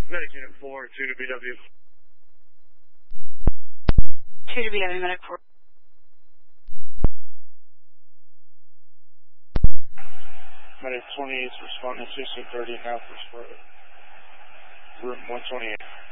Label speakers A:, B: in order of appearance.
A: Medic Unit 4, 2 to BW.
B: 2 to BW, Medic 4.
A: Medic 28 is responding to 630 now for room 128.